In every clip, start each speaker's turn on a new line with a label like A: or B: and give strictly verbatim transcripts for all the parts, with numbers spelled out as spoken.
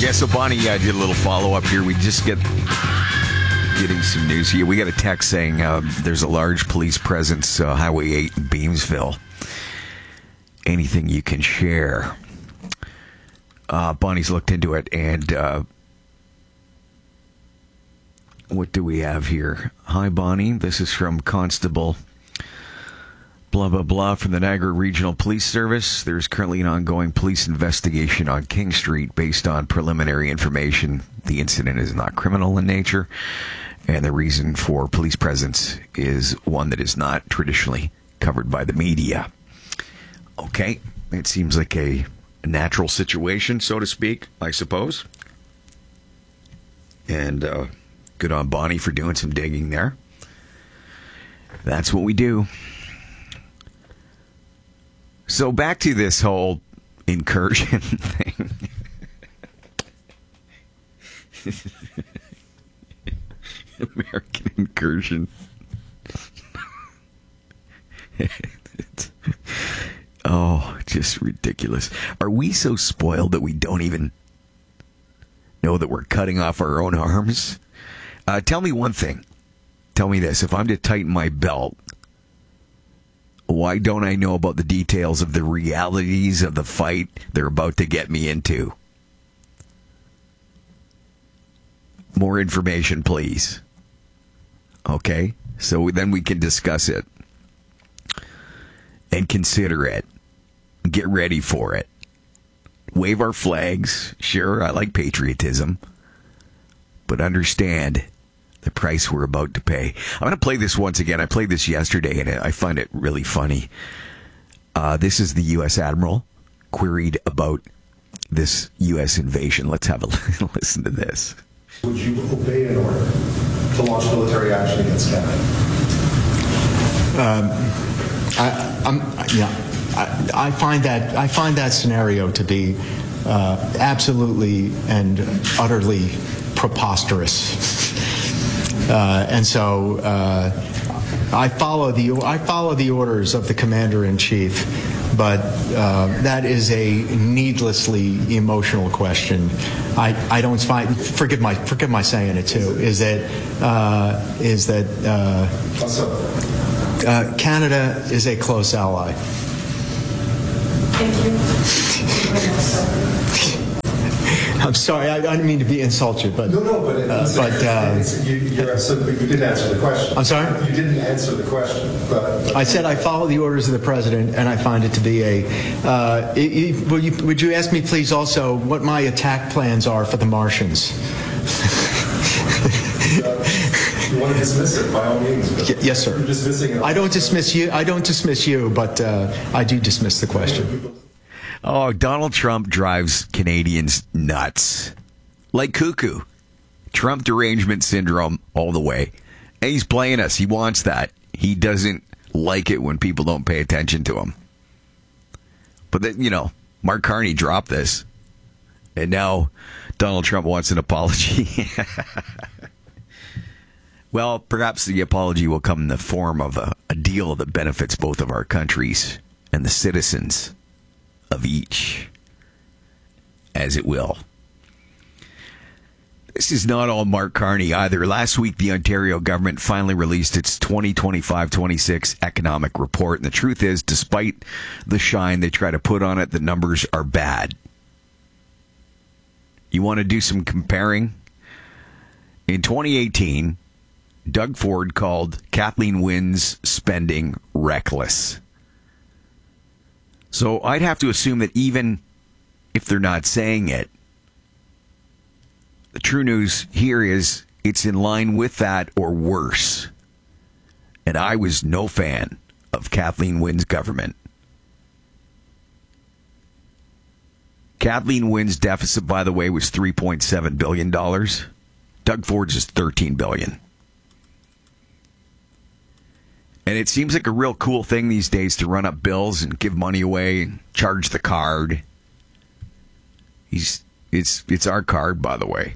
A: Yeah, so Bonnie uh, did a little follow-up here. We just get getting some news here. We got a text saying uh, there's a large police presence, uh, Highway eight in Beamsville. Anything you can share? Uh, Bonnie's looked into it, and uh, what do we have here? Hi, Bonnie. This is from Constable blah, blah, blah from the Niagara Regional Police Service. There's currently an ongoing police investigation on King Street based on preliminary information. The incident is not criminal in nature, and the reason for police presence is one that is not traditionally covered by the media. Okay, it seems like a natural situation, so to speak, I suppose. And uh, good on Bonnie for doing some digging there. That's what we do. So back to this whole incursion thing. American incursion. It's, oh, just ridiculous. Are we so spoiled that we don't even know that we're cutting off our own arms? Uh, tell me one thing. Tell me this. If I'm to tighten my belt, why don't I know about the details of the realities of the fight they're about to get me into? More information, please. Okay? So then we can discuss it and consider it. Get ready for it. Wave our flags. Sure, I like patriotism. But understand the price we're about to pay. I'm going to play this once again. I played this yesterday, and I find it really funny. Uh, this is the U S Admiral queried about this U S invasion. Let's have a listen to this.
B: Would you obey an order to launch military action against Canada?
C: Um, I, I'm, yeah, I, I find that I find that scenario to be uh, absolutely and utterly preposterous. Uh, and so uh, I follow the I follow the orders of the commander-in-chief, but uh, that is a needlessly emotional question. I, I don't find forgive my forgive my saying it too. Is that uh, is that uh, uh, Canada is a close ally.
D: Thank you.
C: I'm sorry, I, I didn't mean to be insult you, but
B: no, no, but, it,
C: uh, but uh,
B: it's, you, you're absolutely, you didn't answer the question.
C: I'm sorry?
B: You didn't answer the question. But, but
C: I said I follow the orders of the president, and I find it to be a. Uh, it, it, would, you, would you ask me, please, also what my attack plans are for the Martians?
B: uh, you want to dismiss it by all means.
C: Y- yes, sir.
B: You're dismissing it.
C: I don't dismiss you. I don't dismiss you, but uh, I do dismiss the question.
A: Oh, Donald Trump drives Canadians nuts. Like cuckoo. Trump derangement syndrome all the way. And he's playing us. He wants that. He doesn't like it when people don't pay attention to him. But then, you know, Mark Carney dropped this. And now Donald Trump wants an apology. Well, perhaps the apology will come in the form of a, a deal that benefits both of our countries and the citizens of each, as it will. This is not all Mark Carney either. Last week, the Ontario government finally released its twenty twenty-five twenty-six economic report. And the truth is, despite the shine they try to put on it, the numbers are bad. You want to do some comparing? In twenty eighteen, Doug Ford called Kathleen Wynne's spending reckless. So I'd have to assume that even if they're not saying it, the true news here is it's in line with that or worse. And I was no fan of Kathleen Wynne's government. Kathleen Wynne's deficit, by the way, was three point seven billion dollars. Doug Ford's is thirteen billion dollars. And it seems like a real cool thing these days to run up bills and give money away, charge the card. He's it's it's our card, by the way.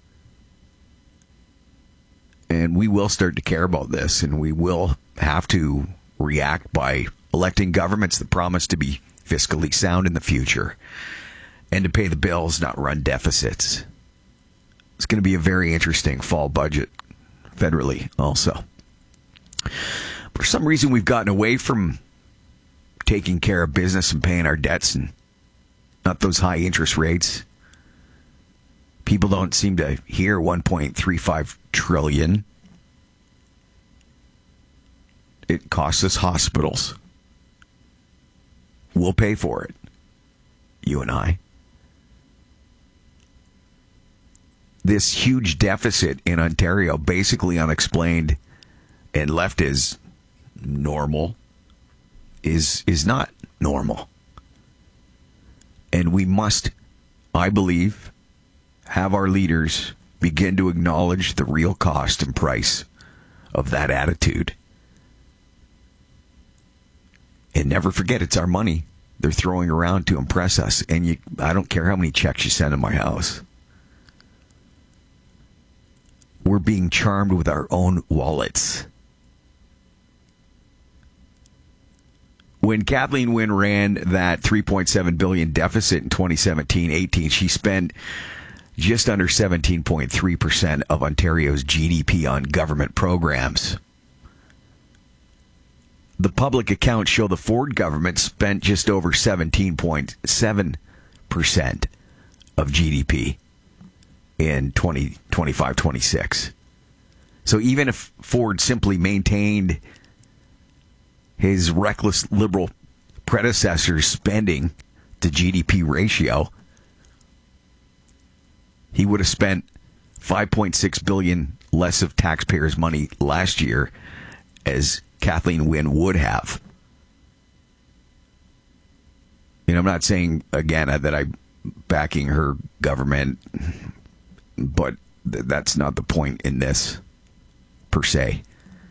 A: And we will start to care about this, and we will have to react by electing governments that promise to be fiscally sound in the future. and to pay the bills, not run deficits. It's going to be a very interesting fall budget federally also. For some reason, we've gotten away from taking care of business and paying our debts and not those high interest rates. People don't seem to hear one point three five trillion. It costs us hospitals. We'll pay for it. You and I. This huge deficit in Ontario, basically unexplained and left as normal, is is not normal. And we must, I believe, have our leaders begin to acknowledge the real cost and price of that attitude. And never forget, it's our money they're throwing around to impress us. And you, I don't care how many checks you send to my house. We're being charmed with our own wallets. When Kathleen Wynne ran that three point seven billion dollars deficit in twenty seventeen eighteen, she spent just under seventeen point three percent of Ontario's G D P on government programs. The public accounts show the Ford government spent just over seventeen point seven percent of G D P in twenty twenty-five twenty-six. So even if Ford simply maintained his reckless liberal predecessor's spending to G D P ratio, he would have spent five point six billion dollars less of taxpayers' money last year as Kathleen Wynne would have. You know, I'm not saying, again, that I'm backing her government, but th- that's not the point in this, per se.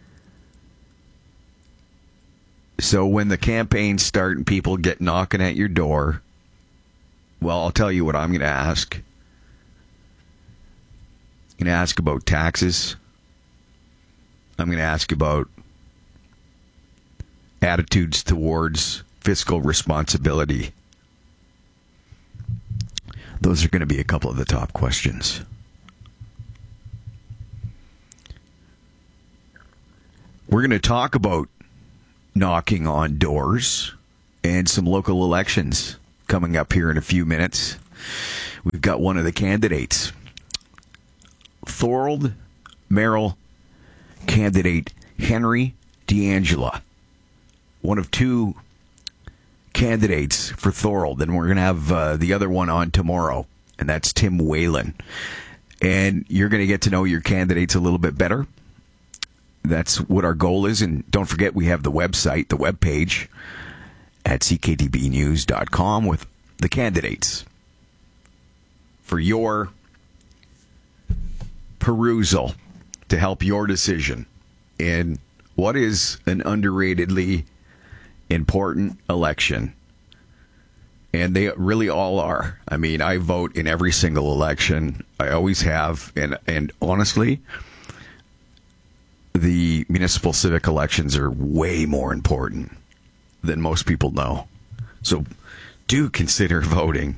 A: So when the campaigns start and people get knocking at your door, well, I'll tell you what I'm going to ask. I'm going to ask about taxes. I'm going to ask about attitudes towards fiscal responsibility. Those are going to be a couple of the top questions. We're going to talk about knocking on doors and some local elections coming up here in a few minutes. We've got one of the candidates, Thorold Merrill candidate Henry D'Angela, one of two candidates for Thorold, and we're going to have uh, the other one on tomorrow, and that's Tim Whalen. And you're going to get to know your candidates a little bit better. That's what our goal is. And don't forget, we have the website, the webpage at c k d b news dot com with the candidates for your perusal to help your decision in what is an underratedly important election. And they really all are. I mean, I vote in every single election. I always have. And, and honestly, the municipal civic elections are way more important than most people know. So do consider voting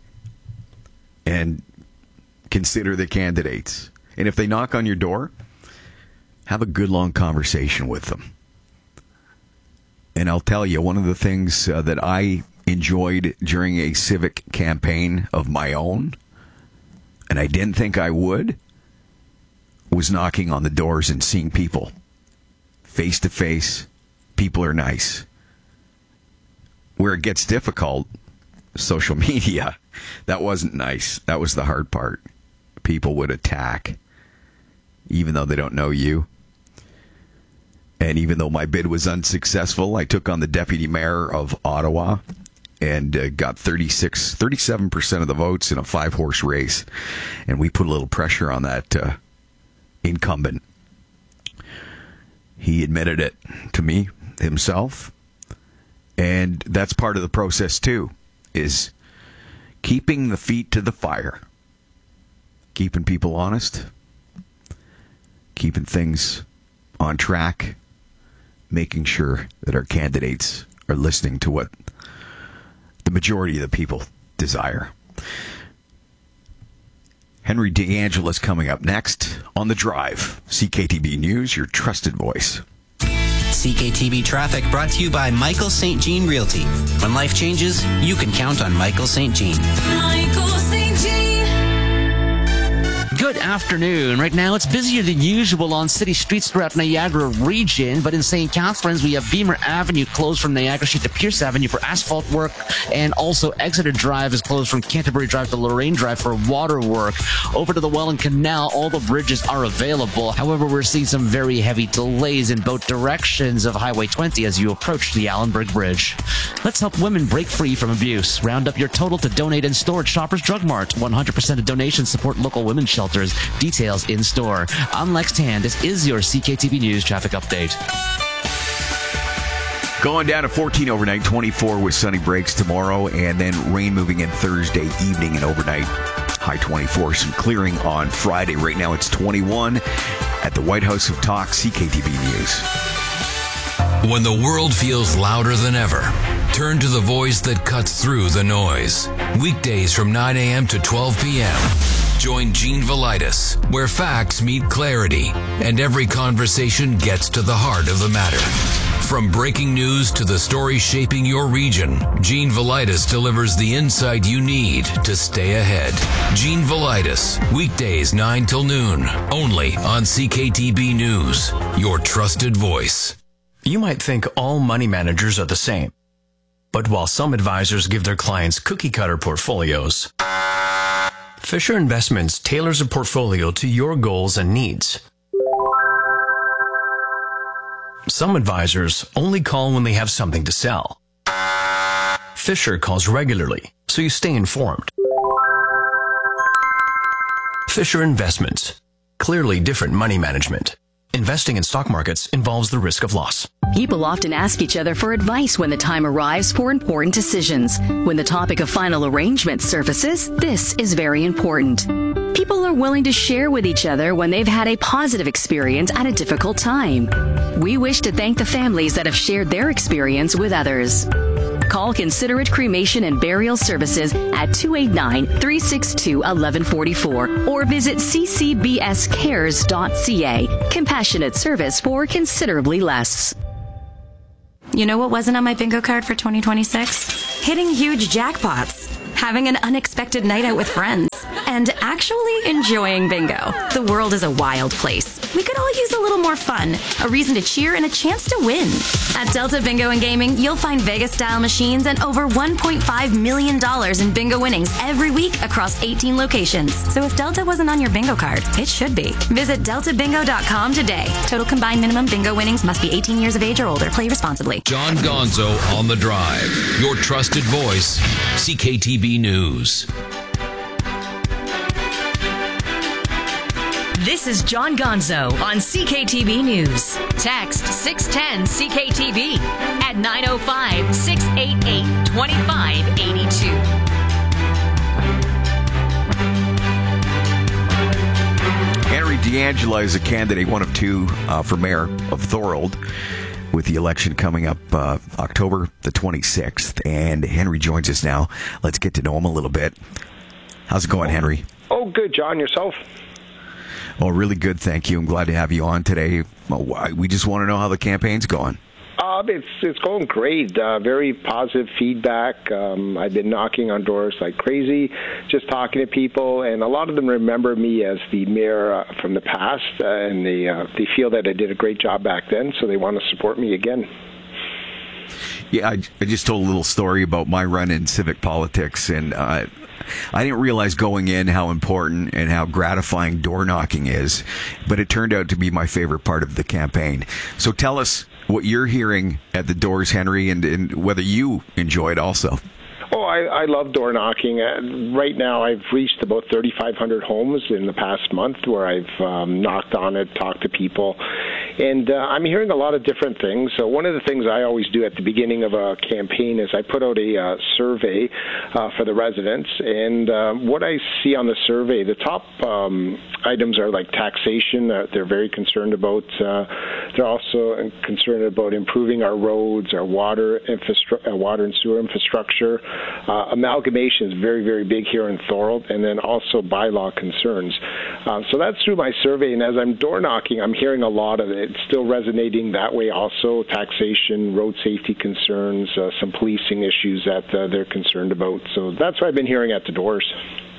A: and consider the candidates. And if they knock on your door, have a good long conversation with them. And I'll tell you, one of the things uh, that I enjoyed during a civic campaign of my own, and I didn't think I would, was knocking on the doors and seeing people face to face. People are nice. Where it gets difficult, social media, that wasn't nice. That was the hard part. People would attack, even though they don't know you. And even though my bid was unsuccessful, I took on the deputy mayor of Ottawa and uh, got thirty-six, thirty-seven percent of the votes in a five-horse race. And we put a little pressure on that uh, incumbent. He admitted it to me himself. And that's part of the process, too, is keeping the feet to the fire. Keeping people honest. Keeping things on track. Making sure that our candidates are listening to what the majority of the people desire. Henry DeAngelis coming up next on The Drive. C K T B News, your trusted voice.
D: C K T B Traffic brought to you by Michael Saint Jean Realty. When life changes, you can count on Michael Saint Jean.
E: Michael Saint Jean.
F: Good afternoon. Right now, it's busier than usual on city streets throughout Niagara region, but in Saint Catharines, we have Beamer Avenue closed from Niagara Street to Pierce Avenue for asphalt work, and also Exeter Drive is closed from Canterbury Drive to Lorraine Drive for water work. Over to the Welland Canal, all the bridges are available. However, we're seeing some very heavy delays in both directions of Highway twenty as you approach the Allenburg Bridge. Let's help women break free from abuse. Round up your total to donate in store at Shoppers Drug Mart. one hundred percent of donations support local women's shelters. Details in store. I'm Lex Tan. This is your C K T B News traffic update.
A: Going down to fourteen overnight, twenty-four with sunny breaks tomorrow, and then rain moving in Thursday evening and overnight. High twenty-four, some clearing on Friday. Right now it's twenty-one at the White House of Talk, C K T B News.
G: When the world feels louder than ever, turn to the voice that cuts through the noise. Weekdays from nine a.m. to twelve p.m. Join Gene Velitis, where facts meet clarity and every conversation gets to the heart of the matter. From breaking news to the story shaping your region, Gene Velitis delivers the insight you need to stay ahead. Gene Velitis, weekdays nine till noon, only on C K T B News, your trusted voice.
H: You might think all money managers are the same. But while some advisors give their clients cookie-cutter portfolios, Fisher Investments tailors a portfolio to your goals and needs. Some advisors only call when they have something to sell. Fisher calls regularly, so you stay informed. Fisher Investments. Clearly different money management. Investing in stock markets involves the risk of loss.
I: People often ask each other for advice when the time arrives for important decisions. When the topic of final arrangement surfaces, this is very important. People are willing to share with each other when they've had a positive experience at a difficult time. We wish to thank the families that have shared their experience with others. Call Considerate Cremation and Burial Services at two eight nine, three six two, one one four four or visit c c b s cares dot c a. Compassionate service for considerably less.
J: You know what wasn't on my bingo card for twenty twenty-six? Hitting huge jackpots, having an unexpected night out with friends, and actually enjoying bingo. The world is a wild place. We could all use a little more fun, a reason to cheer, and a chance to win. At Delta Bingo and Gaming, you'll find Vegas-style machines and over one point five million dollars in bingo winnings every week across eighteen locations. So if Delta wasn't on your bingo card, it should be. Visit delta bingo dot com today. Total combined minimum bingo winnings must be eighteen years of age or older. Play responsibly.
G: John Gonzo on The Drive, your trusted voice, C K T B News.
E: This is John Gonzo on C K T B News. Text six one zero C K T B at nine oh five, six eight eight, two five eight two.
A: Henry DeAngelo is a candidate, one of two, uh, for mayor of Thorold, with the election coming up uh, October the twenty-sixth. And Henry joins us now. Let's get to know him a little bit. How's it going, Henry?
K: Oh, good, John. Yourself?
A: Oh, really good, thank you. I'm glad to have you on today. We just want to know how the campaign's going.
K: Uh, it's it's going great. Uh, very positive feedback. Um, I've been knocking on doors like crazy, just talking to people, and a lot of them remember me as the mayor uh, from the past, uh, and they uh, they feel that I did a great job back then, so they want to support me again.
A: Yeah, I, I just told a little story about my run in civic politics, and uh, I didn't realize going in how important and how gratifying door knocking is, but it turned out to be my favorite part of the campaign. So tell us what you're hearing at the doors, Henry, and, and whether you enjoy it also.
K: Oh, I, I love door knocking. Uh, right now, I've reached about thirty-five hundred homes in the past month where I've um, knocked on it, talked to people. And uh, I'm hearing a lot of different things. So one of the things I always do at the beginning of a campaign is I put out a uh, survey uh, for the residents. And uh, what I see on the survey, the top um, items are like taxation. Uh, they're very concerned about. Uh, they're also concerned about improving our roads, our water infrastructure, uh, water and sewer infrastructure. Uh, amalgamation is very, very big here in Thorold, and then also bylaw concerns. Uh, so that's through my survey, and as I'm door knocking, I'm hearing a lot of it. It's still resonating that way also, taxation, road safety concerns, uh, some policing issues that uh, they're concerned about. So that's what I've been hearing at the doors.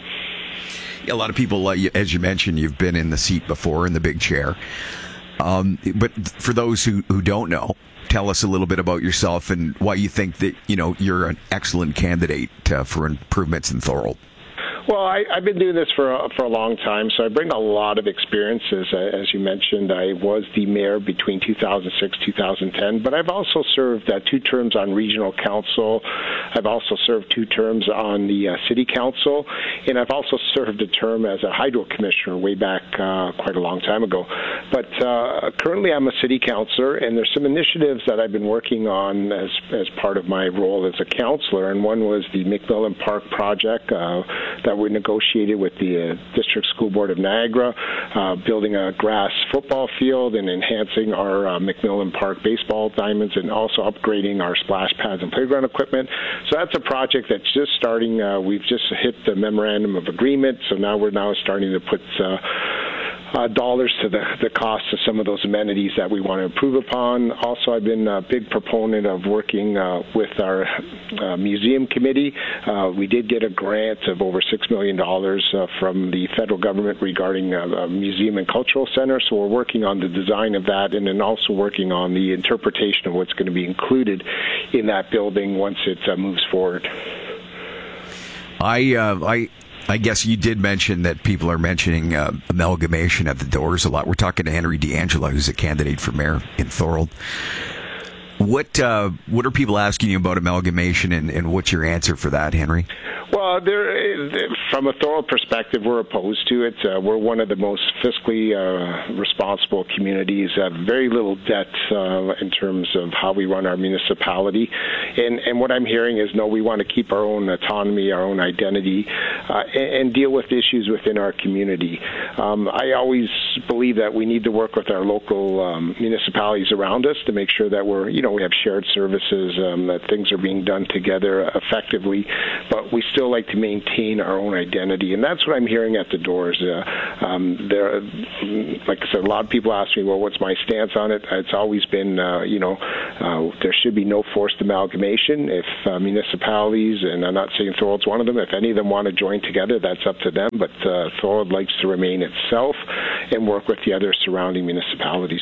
A: A lot of people, uh, as you mentioned, you've been in the seat before, in the big chair. Um, but for those who, who don't know, tell us a little bit about yourself and why you think that, you know, you're an excellent candidate uh, for improvements in Thorold.
K: Well, I, I've been doing this for a, for a long time, so I bring a lot of experiences. Uh, as you mentioned, I was the mayor between two thousand six two thousand ten, but I've also served uh, two terms on regional council. I've also served two terms on the uh, city council, and I've also served a term as a hydro commissioner way back uh, quite a long time ago. But uh, currently I'm a city councillor, and there's some initiatives that I've been working on as, as part of my role as a councillor, and one was the McMillan Park project uh, that we negotiated with the uh, District School Board of Niagara, uh, building a grass football field and enhancing our uh, McMillan Park baseball diamonds, and also upgrading our splash pads and playground equipment. So that's a project that's just starting. Uh, we've just hit the memorandum of agreement, so now we're now starting to put uh, Uh, dollars to the, the cost of some of those amenities that we want to improve upon. Also, I've been a big proponent of working uh, with our uh, museum committee. Uh, we did get a grant of over six million dollars uh, from the federal government regarding uh, a museum and cultural center, so we're working on the design of that, and then also working on the interpretation of what's going to be included in that building once it uh, moves forward.
A: I, uh, I, I guess you did mention that people are mentioning uh, amalgamation at the doors a lot. We're talking to Henry D'Angelo, who's a candidate for mayor in Thorold. What uh, what are people asking you about amalgamation, and, and what's your answer for that, Henry?
K: Well, there, from a Thorold perspective, we're opposed to it. Uh, we're one of the most fiscally uh, responsible communities, uh, very little debt uh, in terms of how we run our municipality. And, and what I'm hearing is, no, we want to keep our own autonomy, our own identity, uh, and, and deal with issues within our community. Um, I always believe that we need to work with our local um, municipalities around us to make sure that we're, you know, we have shared services, um, that things are being done together effectively, but we still like to maintain our own identity, and that's what I'm hearing at the doors. Uh, um, there, like I said, a lot of people ask me, well, what's my stance on it? It's always been, uh, you know, uh, there should be no forced amalgamation. If uh, municipalities, and I'm not saying Thorold's one of them, if any of them want to join together, that's up to them, but uh, Thorold likes to remain itself and work with the other surrounding municipalities.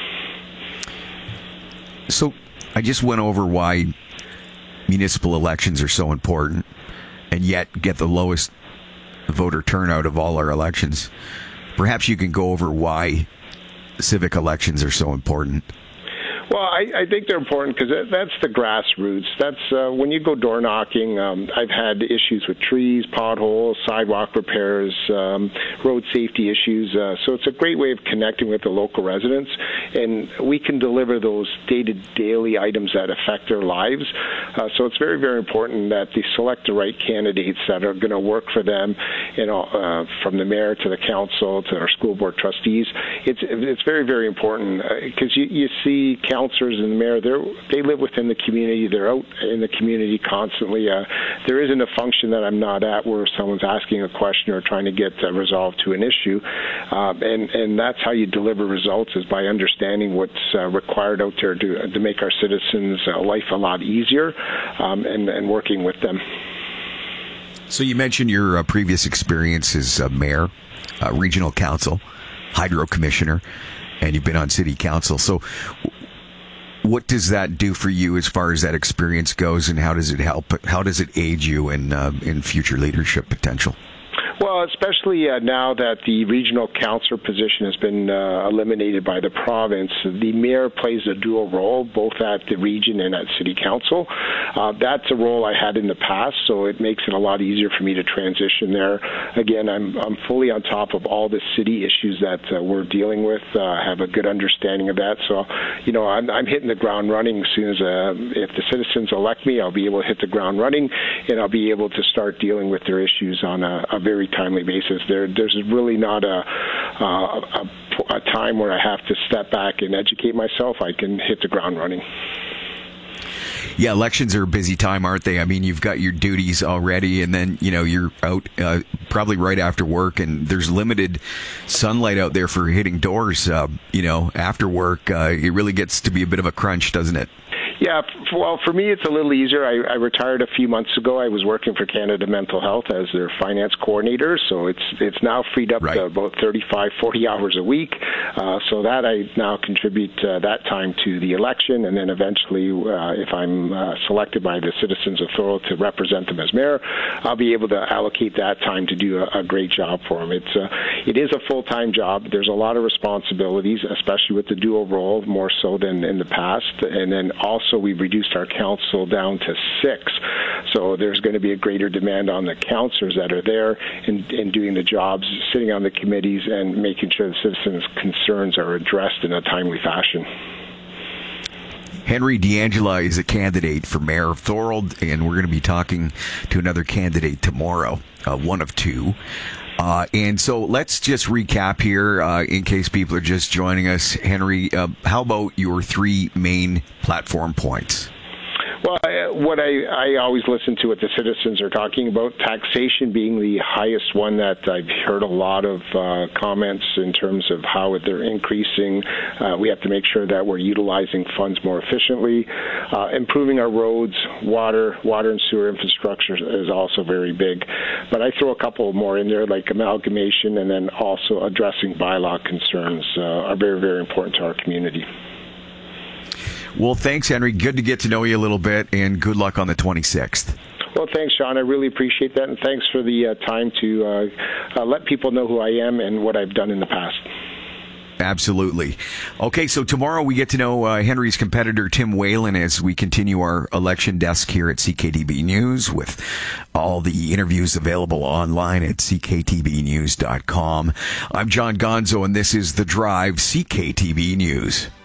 A: So I just went over why municipal elections are so important, and yet get the lowest voter turnout of all our elections. Perhaps you can go over why civic elections are so important.
K: Well, I, I think they're important because that's the grassroots. That's uh, when you go door knocking. Um, I've had issues with trees, potholes, sidewalk repairs, um, road safety issues. Uh, so it's a great way of connecting with the local residents, and we can deliver those day-to-day daily items that affect their lives. Uh, so it's very, very important that they select the right candidates that are going to work for them. You know, uh, from the mayor to the council to our school board trustees. It's it's very, very important because uh, you you see. Councillors and the mayor, they live within the community. They're out in the community constantly. Uh, there isn't a function that I'm not at where someone's asking a question or trying to get uh, resolved to an issue. Uh, and, and that's how you deliver results, is by understanding what's uh, required out there to, to make our citizens' uh, life a lot easier, um, and, and working with them.
A: So you mentioned your uh, previous experience as uh, mayor, uh, regional council, hydro commissioner, and you've been on city council. So what does that do for you as far as that experience goes, and how does it help? How does it aid you in uh, in future leadership potential?
K: Well, especially uh, now that the regional councillor position has been uh, eliminated by the province, the mayor plays a dual role, both at the region and at city council. Uh, that's a role I had in the past, so it makes it a lot easier for me to transition there. Again, I'm I'm fully on top of all the city issues that uh, we're dealing with. Uh, I have a good understanding of that, so you know I'm, I'm hitting the ground running as soon as uh, if the citizens elect me, I'll be able to hit the ground running, and I'll be able to start dealing with their issues on a, a very timely basis. There, there's really not a, a, a, a time where I have to step back and educate myself. I can hit the ground running.
A: Yeah, elections are a busy time, aren't they? I mean, you've got your duties already, and then, you know, you're out uh, probably right after work, and there's limited sunlight out there for hitting doors, uh, you know, after work. Uh, it really gets to be a bit of a crunch, doesn't it?
K: Yeah, well, for me, it's a little easier. I, I retired a few months ago. I was working for Canada Mental Health as their finance coordinator, so it's it's now freed up right. to about thirty-five, forty hours a week. Uh, so that I now contribute uh, that time to the election, and then eventually, uh, if I'm uh, selected by the citizens of Thorold to represent them as mayor, I'll be able to allocate that time to do a, a great job for them. It's uh, it is a full-time job. There's a lot of responsibilities, especially with the dual role, more so than in the past, and then also So we've reduced our council down to six. So there's going to be a greater demand on the councillors that are there in, in doing the jobs, sitting on the committees, and making sure the citizens' concerns are addressed in a timely fashion.
A: Henry D'Angela is a candidate for mayor of Thorold, and we're going to be talking to another candidate tomorrow, uh, one of two. Uh, and so let's just recap here uh, in case people are just joining us. Henry, uh, how about your three main platform points?
K: Well, I, what I, I always listen to what the citizens are talking about, taxation being the highest one that I've heard a lot of uh, comments in terms of how they're increasing. Uh, we have to make sure that we're utilizing funds more efficiently. Uh, improving our roads, water, water and sewer infrastructure is also very big. But I throw a couple more in there, like amalgamation, and then also addressing bylaw concerns uh, are very, very important to our community.
A: Well, thanks, Henry. Good to get to know you a little bit, and good luck on the twenty-sixth.
K: Well, thanks, Sean. I really appreciate that, and thanks for the uh, time to uh, uh, let people know who I am and what I've done in the past.
A: Absolutely. Okay, so tomorrow we get to know uh, Henry's competitor, Tim Whalen, as we continue our election desk here at C K T B News with all the interviews available online at c k t b news dot com. I'm John Gonzo, and this is The Drive, C K T B News.